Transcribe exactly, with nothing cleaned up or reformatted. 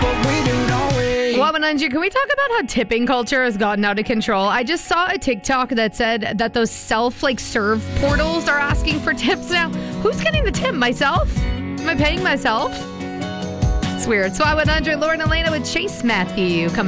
what we do, don't we? Well, Mananji, can we talk about how tipping culture has gotten out of control? I just saw a TikTok that said that those self like serve portals are asking for tips now. Who's getting the tip? Myself? Am I paying myself? It's weird. So I went under Lauren Elena with Chase Matthew coming